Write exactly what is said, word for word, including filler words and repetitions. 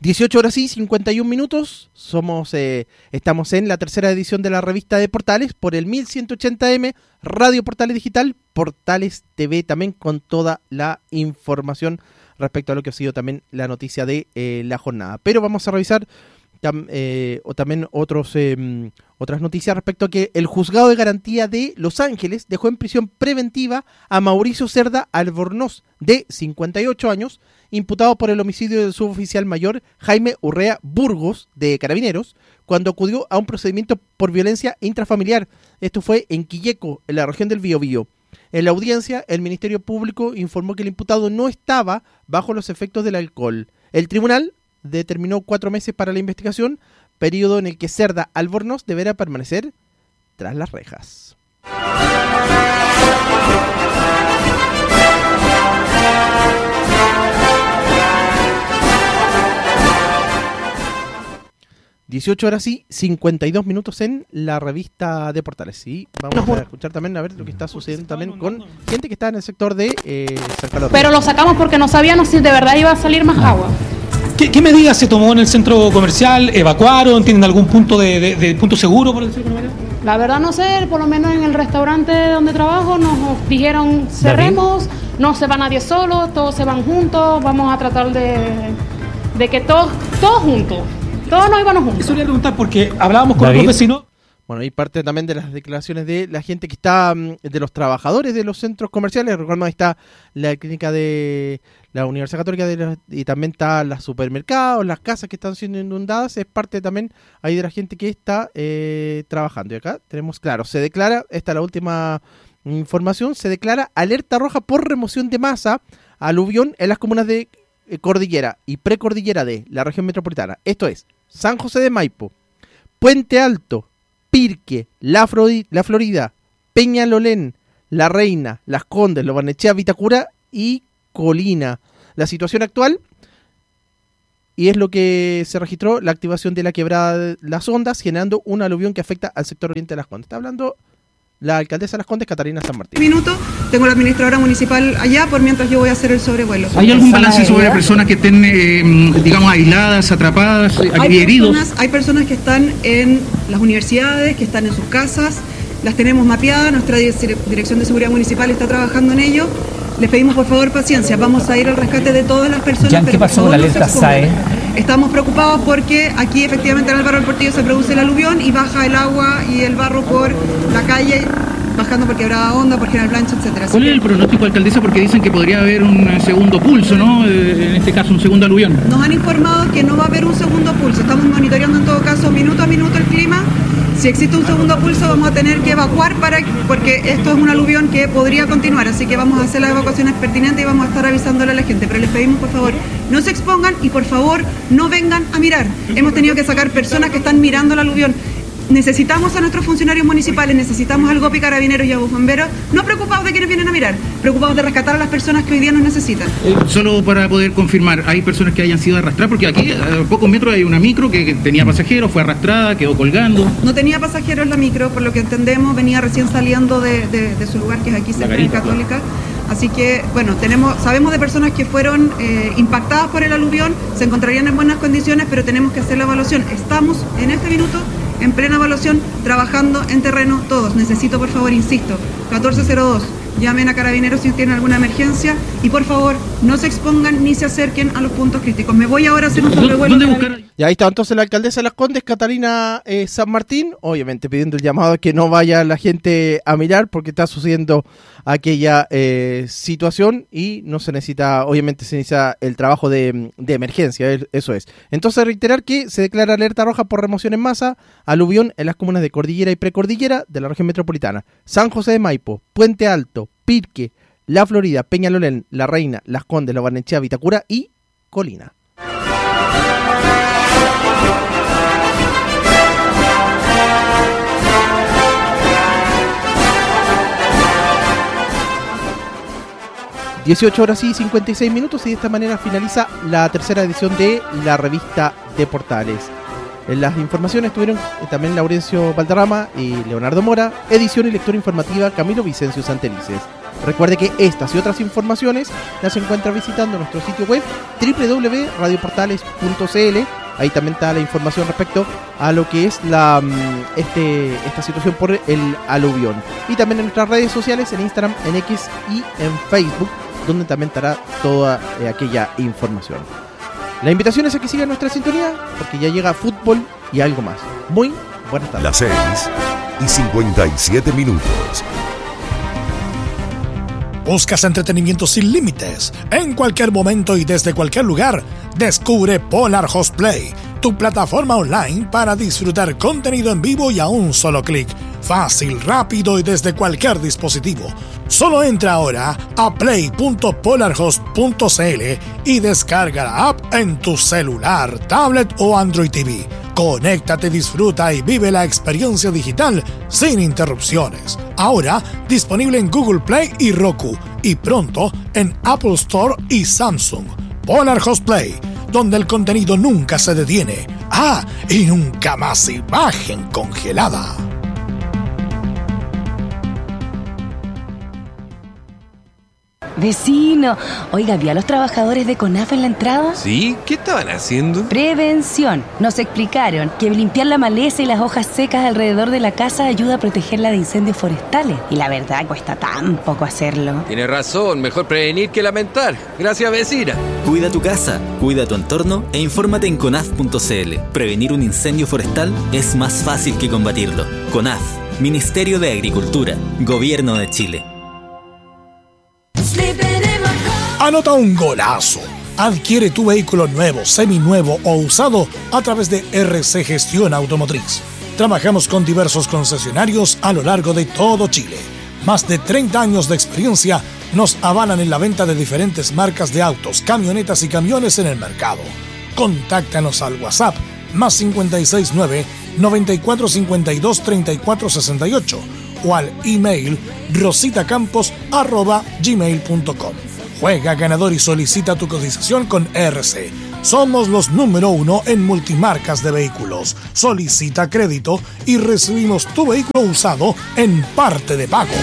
dieciocho horas y cincuenta y un minutos, somos, eh, estamos en la tercera edición de la revista de Portales por el mil ciento ochenta eme, Radio Portales Digital, Portales T V también con toda la información respecto a lo que ha sido también la noticia de eh, la jornada. Pero vamos a revisar tam, eh, o también otros eh, otras noticias respecto a que el Juzgado de Garantía de Los Ángeles dejó en prisión preventiva a Mauricio Cerda Albornoz, de cincuenta y ocho años, imputado por el homicidio del suboficial mayor Jaime Urrea Burgos, de Carabineros, cuando acudió a un procedimiento por violencia intrafamiliar. Esto fue en Quilleco, en la región del Biobío. En la audiencia, el Ministerio Público informó que el imputado no estaba bajo los efectos del alcohol. El tribunal determinó cuatro meses para la investigación, periodo en el que Cerda Albornoz deberá permanecer tras las rejas. dieciocho horas y cincuenta y dos minutos en la revista de Portales. Sí, vamos a escuchar también a ver lo que está sucediendo también con gente que está en el sector de eh, San Carlos. Pero lo sacamos porque no sabíamos si de verdad iba a salir más agua. ¿Qué, qué medidas se tomó en el centro comercial? ¿Evacuaron? ¿Tienen algún punto de, de, de punto seguro, por decirlo de alguna manera? La verdad no sé, por lo menos en el restaurante donde trabajo nos dijeron cerremos, no se va nadie solo, todos se van juntos, vamos a tratar de, de que todos, todos juntos. Todos nos íbamos juntos. Eso le voy a preguntar porque hablábamos con los vecinos. Bueno, y parte también de las declaraciones de la gente que está, de los trabajadores de los centros comerciales. Recuerdo, ahí está la clínica de la Universidad Católica de los, y también está los supermercados, las casas que están siendo inundadas. Es parte también ahí de la gente que está eh, trabajando. Y acá tenemos, claro, se declara, esta es la última información, se declara alerta roja por remoción de masa, aluvión en las comunas de eh, Cordillera y Precordillera de la región metropolitana. Esto es San José de Maipo, Puente Alto, Pirque, La, Florida, La Florida, Peñalolén, La Reina, Las Condes, Lo Barnechea, Vitacura y Colina. La situación actual, y es lo que se registró, la activación de la quebrada de Las Ondas, generando un aluvión que afecta al sector oriente de Las Condes. Está hablando la alcaldesa de Las Condes, Catarina San Martín. Minuto, tengo la administradora municipal allá, por mientras yo voy a hacer el sobrevuelo. ¿Hay algún balance sobre personas que estén, eh, digamos, aisladas, atrapadas, hay heridos? Personas, hay personas que están en las universidades, que están en sus casas, las tenemos mapeadas, nuestra Dirección de Seguridad Municipal está trabajando en ello. Les pedimos por favor paciencia, vamos a ir al rescate de todas las personas. ¿Ya en qué pasó con la alerta S A E? Estamos preocupados porque aquí efectivamente en el barrio del Portillo se produce el aluvión y baja el agua y el barro por la calle, bajando por Quebrada Honda, por General Blanco, etcétera. ¿Cuál es el pronóstico, alcaldesa? Porque dicen que podría haber un segundo pulso, ¿no? En este caso, un segundo aluvión. Nos han informado que no va a haber un segundo pulso. Estamos monitoreando en todo caso minuto a minuto el clima. Si existe un segundo pulso vamos a tener que evacuar para porque esto es un aluvión que podría continuar, así que vamos a hacer las evacuaciones pertinentes y vamos a estar avisándole a la gente, pero les pedimos por favor no se expongan y por favor no vengan a mirar. Hemos tenido que sacar personas que están mirando el aluvión. Necesitamos a nuestros funcionarios municipales, necesitamos al GOPI, Carabineros y a bomberos, no preocupados de quienes vienen a mirar, preocupados de rescatar a las personas que hoy día nos necesitan. Eh, solo para poder confirmar, ¿hay personas que hayan sido arrastradas? Porque aquí a pocos metros hay una micro que, que tenía pasajeros, fue arrastrada, quedó colgando. No tenía pasajeros la micro, por lo que entendemos, venía recién saliendo de, de, de su lugar, que es aquí cerca de Católica. Así que, bueno, tenemos, sabemos de personas que fueron eh, impactadas por el aluvión, se encontrarían en buenas condiciones, pero tenemos que hacer la evaluación. Estamos en este minuto en plena evaluación, trabajando en terreno todos. Necesito, por favor, insisto, catorce cero dos, llamen a Carabineros si tienen alguna emergencia y, por favor, no se expongan ni se acerquen a los puntos críticos. Me voy ahora a hacer un sobrevuelo. Y ahí está entonces la alcaldesa de Las Condes, Catarina eh, San Martín, obviamente pidiendo el llamado a que no vaya la gente a mirar porque está sucediendo aquella eh, situación y no se necesita, obviamente se necesita el trabajo de, de emergencia, eso es. Entonces reiterar que se declara alerta roja por remoción en masa, aluvión en las comunas de Cordillera y Precordillera de la región metropolitana, San José de Maipo, Puente Alto, Pirque, La Florida, Peñalolén, La Reina, Las Condes, Lo Barnechea, Vitacura y Colina. dieciocho horas y cincuenta y seis minutos y de esta manera finaliza la tercera edición de la revista de Portales. En las informaciones estuvieron también Laurencio Valderrama y Leonardo Mora, edición y lectura informativa Camilo Vicencio Santelices. Recuerde que estas y otras informaciones las encuentra visitando nuestro sitio web doble u doble u doble u punto radio portales punto c l. Ahí también está la información respecto a lo que es la este esta situación por el aluvión. Y también en nuestras redes sociales, en Instagram, en X y en Facebook, donde también estará toda eh, aquella información. La invitación es a que sigan nuestra sintonía, porque ya llega fútbol y algo más. Muy buenas tardes. Las seis y cincuenta y siete minutos. ¿Buscas entretenimiento sin límites? En cualquier momento y desde cualquier lugar, descubre Polar Host Play, tu plataforma online para disfrutar contenido en vivo y a un solo clic. Fácil, rápido y desde cualquier dispositivo. Solo entra ahora a play punto polarhost punto c l y descarga la app en tu celular, tablet o Android T V. Conéctate, disfruta y vive la experiencia digital sin interrupciones. Ahora disponible en Google Play y Roku, y pronto en Apple Store y Samsung. Polar Host Play, donde el contenido nunca se detiene. Ah, y nunca más imagen congelada. Vecino, oiga, ¿vio a los trabajadores de CONAF en la entrada? Sí, ¿qué estaban haciendo? Prevención. Nos explicaron que limpiar la maleza y las hojas secas alrededor de la casa ayuda a protegerla de incendios forestales. Y la verdad, cuesta tan poco hacerlo. Tiene razón, mejor prevenir que lamentar. Gracias, vecina. Cuida tu casa, cuida tu entorno e infórmate en conaf punto c l. Prevenir un incendio forestal es más fácil que combatirlo. CONAF, Ministerio de Agricultura, Gobierno de Chile. Anota un golazo. Adquiere tu vehículo nuevo, seminuevo o usado a través de R C Gestión Automotriz. Trabajamos con diversos concesionarios a lo largo de todo Chile. Más de treinta años de experiencia nos avalan en la venta de diferentes marcas de autos, camionetas y camiones en el mercado. Contáctanos al WhatsApp más cinco seis nueve, noventa y cuatro cincuenta y dos, treinta y cuatro sesenta y ocho o al email rositacampos arroba gmail punto com. Juega ganador y solicita tu cotización con R C. Somos los número uno en multimarcas de vehículos. Solicita crédito y recibimos tu vehículo usado en parte de pago.